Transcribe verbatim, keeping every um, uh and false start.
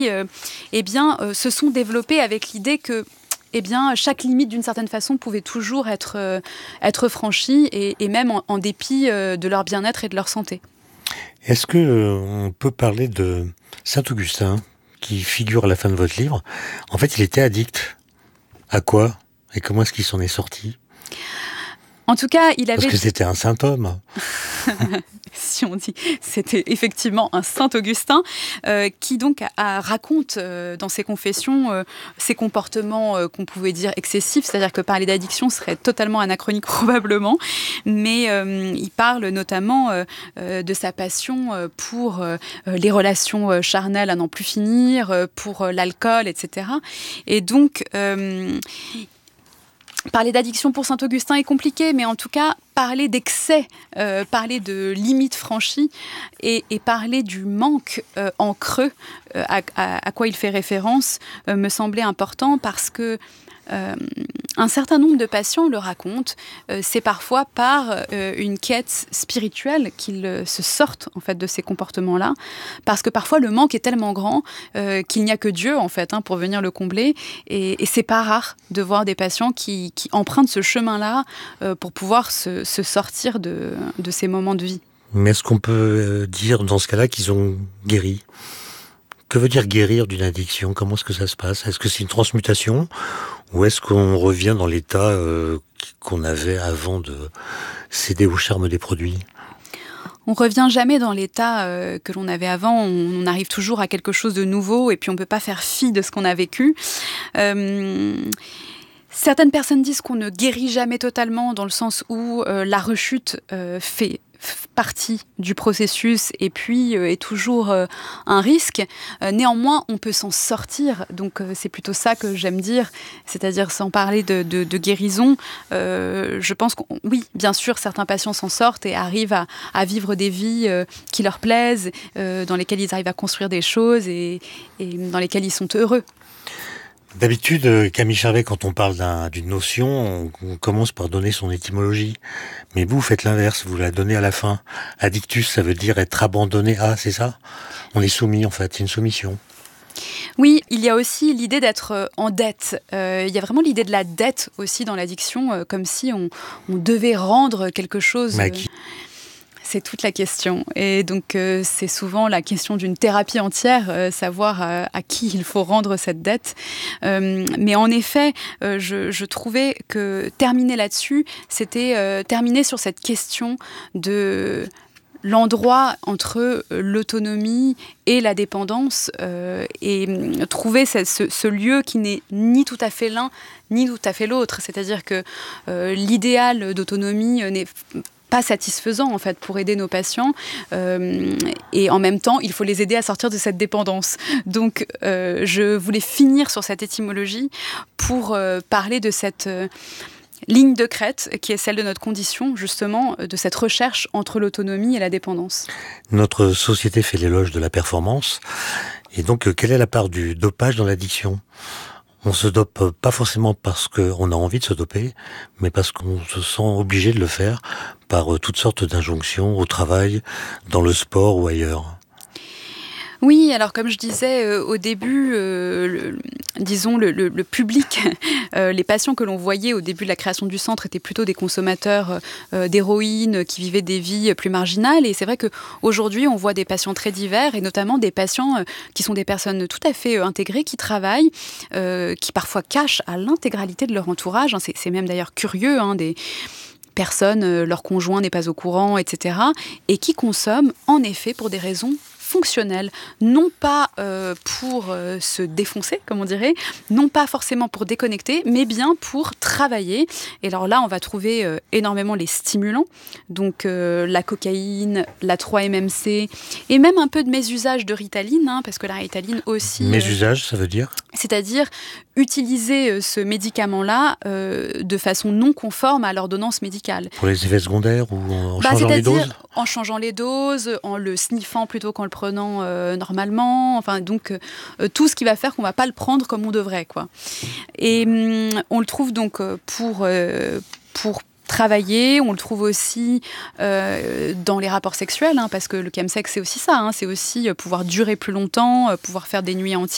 euh, eh bien, euh, se sont développés avec l'idée que eh bien, chaque limite, d'une certaine façon, pouvait toujours être, euh, être franchie, et, et même en, en dépit euh, de leur bien-être et de leur santé. Est-ce que euh, on peut parler de Saint-Augustin, qui figure à la fin de votre livre? En fait, il était addict. À quoi? Et comment est-ce qu'il s'en est sorti? En tout cas, il Parce avait... que c'était un saint homme. si on dit, c'était effectivement un saint Augustin euh, qui donc a, a- raconte euh, dans ses confessions euh, ses comportements euh, qu'on pouvait dire excessifs, c'est-à-dire que parler d'addiction serait totalement anachronique probablement, mais euh, il parle notamment euh, euh, de sa passion euh, pour euh, les relations euh, charnelles à n'en plus finir, euh, pour euh, l'alcool, et cetera. Et donc... Euh, Parler d'addiction pour Saint-Augustin est compliqué, mais en tout cas, parler d'excès, euh, parler de limites franchies et, et parler du manque euh, en creux euh, à, à, à quoi il fait référence euh, me semblait important parce que euh, un certain nombre de patients le racontent. Euh, c'est parfois par euh, une quête spirituelle qu'ils euh, se sortent en fait de ces comportements-là, parce que parfois le manque est tellement grand euh, qu'il n'y a que Dieu en fait hein, pour venir le combler. Et, et c'est pas rare de voir des patients qui, qui empruntent ce chemin-là euh, pour pouvoir se, se sortir de, de ces moments de vie. Mais est-ce qu'on peut euh, dire dans ce cas-là qu'ils ont guéri? Que veut dire guérir d'une addiction? Comment est-ce que ça se passe? Est-ce que c'est une transmutation? Ou est-ce qu'on revient dans l'état euh, qu'on avait avant de céder au charme des produits? On revient jamais dans l'état euh, que l'on avait avant, on, on arrive toujours à quelque chose de nouveau et puis on peut pas faire fi de ce qu'on a vécu. Euh, certaines personnes disent qu'on ne guérit jamais totalement dans le sens où euh, la rechute euh, fait partie du processus et puis euh, est toujours euh, un risque. Euh, néanmoins, on peut s'en sortir. Donc, euh, c'est plutôt ça que j'aime dire, c'est-à-dire sans parler de, de, de guérison. Euh, je pense que, oui, bien sûr, certains patients s'en sortent et arrivent à, à vivre des vies euh, qui leur plaisent, euh, dans lesquelles ils arrivent à construire des choses et, et dans lesquelles ils sont heureux. D'habitude, Camille Charvet, quand on parle d'un, d'une notion, on, on commence par donner son étymologie. Mais vous, vous faites l'inverse, vous la donnez à la fin. Addictus, ça veut dire être abandonné à, c'est ça? On est soumis, en fait, c'est une soumission. Oui, il y a aussi l'idée d'être en dette. Euh, il y a vraiment l'idée de la dette aussi dans l'addiction, euh, comme si on, on devait rendre quelque chose... Mais à qui? C'est toute la question. Et donc, euh, c'est souvent la question d'une thérapie entière, euh, savoir à, à qui il faut rendre cette dette. Euh, mais en effet, euh, je, je trouvais que terminer là-dessus, c'était euh, terminer sur cette question de l'endroit entre l'autonomie et la dépendance euh, et trouver ce, ce, ce lieu qui n'est ni tout à fait l'un, ni tout à fait l'autre. C'est-à-dire que euh, l'idéal d'autonomie n'est pas satisfaisant en fait pour aider nos patients euh, et en même temps il faut les aider à sortir de cette dépendance. Donc euh, je voulais finir sur cette étymologie pour euh, parler de cette euh, ligne de crête qui est celle de notre condition justement, de cette recherche entre l'autonomie et la dépendance. Notre société fait l'éloge de la performance. Et donc, quelle est la part du dopage dans l'addiction? On se dope pas forcément parce qu'on a envie de se doper, mais parce qu'on se sent obligé de le faire par toutes sortes d'injonctions au travail, dans le sport ou ailleurs. Oui, alors comme je disais euh, au début, euh, le, disons le, le, le public, euh, les patients que l'on voyait au début de la création du centre étaient plutôt des consommateurs euh, d'héroïne qui vivaient des vies plus marginales. Et c'est vrai qu'aujourd'hui, on voit des patients très divers et notamment des patients euh, qui sont des personnes tout à fait euh, intégrées, qui travaillent, euh, qui parfois cachent à l'intégralité de leur entourage. Hein, c'est, c'est même d'ailleurs curieux, hein, des personnes, euh, leur conjoint n'est pas au courant, et cetera. Et qui consomment en effet pour des raisons fonctionnel, non pas euh, pour euh, se défoncer, comme on dirait, non pas forcément pour déconnecter, mais bien pour travailler. Et alors là, on va trouver euh, énormément les stimulants, donc euh, la cocaïne, la trois M M C, et même un peu de mésusage de Ritaline, hein, parce que la Ritaline aussi... Mésusage, euh, ça veut dire ? C'est-à-dire utiliser euh, ce médicament-là euh, de façon non conforme à l'ordonnance médicale. Pour les effets secondaires ou en bah, changeant les doses ? En changeant les doses, en le sniffant plutôt qu'en le prenant euh, normalement, enfin donc euh, tout ce qui va faire qu'on va pas le prendre comme on devrait, quoi. Et hum, on le trouve donc pour euh, pour travailler, on le trouve aussi euh, dans les rapports sexuels, hein, parce que le chemsex c'est aussi ça, hein, c'est aussi pouvoir durer plus longtemps, pouvoir faire des nuits entières.